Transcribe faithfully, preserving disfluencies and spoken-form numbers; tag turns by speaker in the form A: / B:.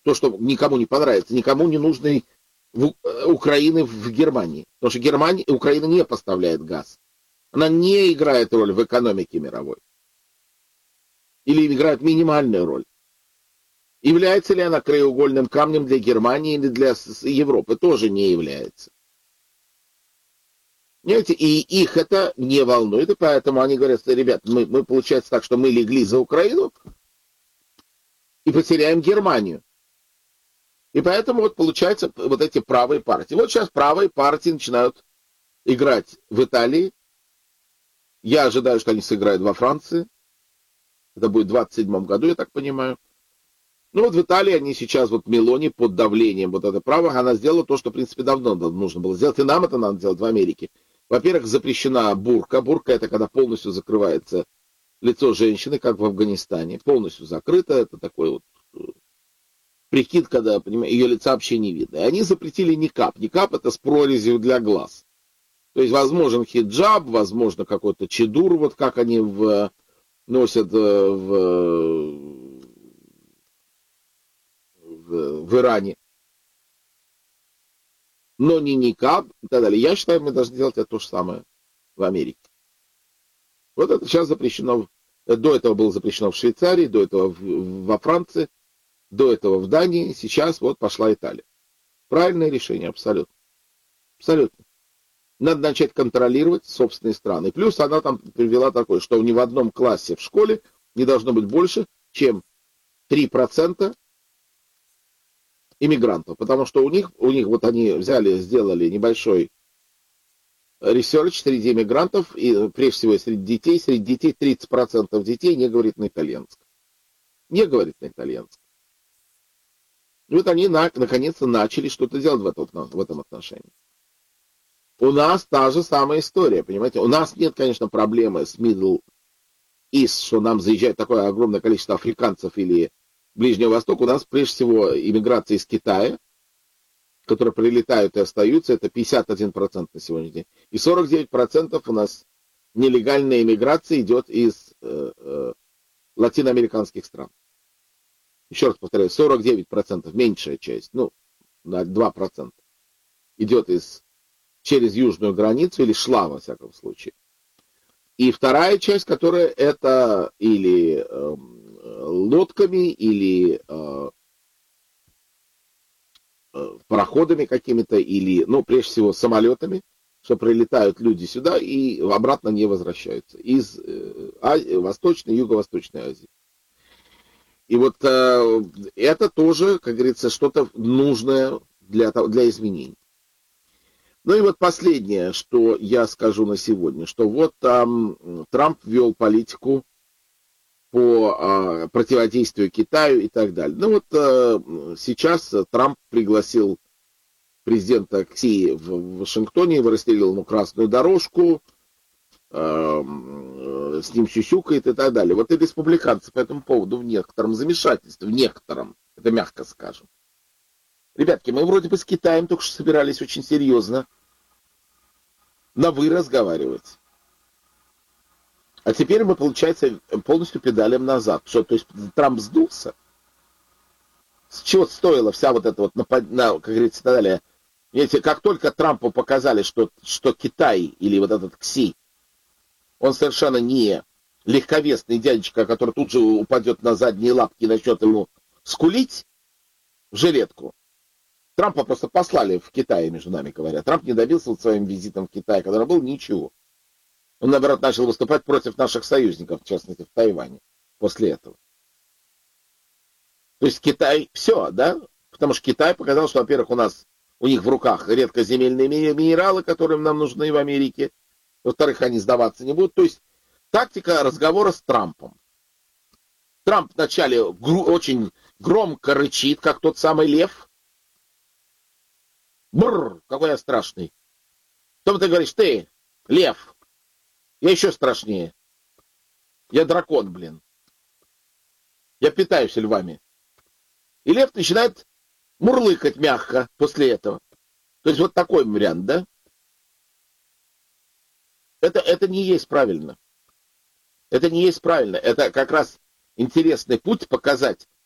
A: То, что никому не понравится, никому не нужной в, Украины в Германии. Потому что Германия, Украина не поставляет газ. Она не играет роль в экономике мировой. Или играет минимальную роль. Является ли она краеугольным камнем для Германии или для Европы? Тоже не является. Понимаете, и их это не волнует, и поэтому они говорят, что, ребят, мы, мы получается так, что мы легли за Украину и потеряем Германию. И поэтому вот получается вот эти правые партии. Вот сейчас правые партии начинают играть в Италии. Я ожидаю, что они сыграют во Франции. Это будет в двадцать седьмом году, я так понимаю. Ну вот в Италии они сейчас, вот Мелони под давлением вот это право, она сделала то, что в принципе давно нужно было сделать. И нам это надо делать в Америке. Во-первых, запрещена бурка. Бурка это когда полностью закрывается лицо женщины, как в Афганистане. Полностью закрыто. Это такой вот прикид, когда, понимаете, ее лица вообще не видно. И они запретили никап. Никап это с прорезью для глаз. То есть возможен хиджаб, возможно какой-то чедур, вот как они в, носят в, в, в Иране. Но не никап и так далее. Я считаю, мы должны делать это то же самое в Америке. Вот это сейчас запрещено. До этого было запрещено в Швейцарии, до этого в, во Франции, до этого в Дании. Сейчас вот пошла Италия. Правильное решение, абсолютно. Абсолютно. Надо начать контролировать собственные страны. Плюс она там привела такое, что ни в одном классе в школе не должно быть больше, чем три процента иммигрантов. Потому что у них, у них вот они взяли, сделали небольшой ресерч среди иммигрантов, и прежде всего среди детей. Среди детей тридцать процентов детей не говорит на итальянском. Не говорит на итальянском. И вот они на, наконец-то начали что-то делать в этом, в этом отношении. У нас та же самая история, понимаете? У нас нет, конечно, проблемы с Middle East, что нам заезжает такое огромное количество африканцев или Ближнего Востока. У нас, прежде всего, иммиграция из Китая, которые прилетают и остаются, это пятьдесят один процент на сегодняшний день. И сорок девять процентов у нас нелегальная иммиграция идет из э, э, латиноамериканских стран. Еще раз повторяю, сорок девять процентов, меньшая часть, ну, два процента, идет из через южную границу, или шла, во всяком случае. И вторая часть, которая это или э, лодками, или э, э, пароходами какими-то, или, ну, прежде всего, самолетами, что прилетают люди сюда и обратно не возвращаются из э, Азии, Восточной и Юго-Восточной Азии. И вот э, это тоже, как говорится, что-то нужное для, для изменений. Ну и вот последнее, что я скажу на сегодня, что вот там Трамп вел политику по а, противодействию Китаю и так далее. Ну вот а, сейчас Трамп пригласил президента Кси в Вашингтоне, расстелил ему красную дорожку, а, с ним сюсюкает и так далее. Вот и республиканцы по этому поводу в некотором замешательстве, в некотором, это мягко скажем. Ребятки, мы вроде бы с Китаем только что собирались очень серьезно на «вы» разговаривать. А теперь мы, получается, полностью педалим назад. Что, то есть Трамп сдулся? С чего стоила вся вот эта вот, напад... на, как говорится, и так далее. Видите, как только Трампу показали, что, что Китай или вот этот Кси, он совершенно не легковесный дядечка, который тут же упадет на задние лапки и начнет ему скулить в жилетку. Трампа просто послали в Китай, между нами говоря. Трамп не добился вот своим визитом в Китай, который был ничего. Он, наоборот, начал выступать против наших союзников, в частности, в Тайване, после этого. То есть Китай, все, да? Потому что Китай показал, что, во-первых, у нас, у них в руках редкоземельные минералы, которые нам нужны в Америке. Во-вторых, они сдаваться не будут. То есть тактика разговора с Трампом. Трамп вначале гру- очень громко рычит, как тот самый лев. Бррр, какой я страшный. Потом ты говоришь, ты, лев, я еще страшнее. Я дракон, блин. Я питаюсь львами. И лев начинает мурлыкать мягко после этого. То есть вот такой вариант, да? Это, это не есть правильно. Это не есть правильно. Это как раз интересный путь показать,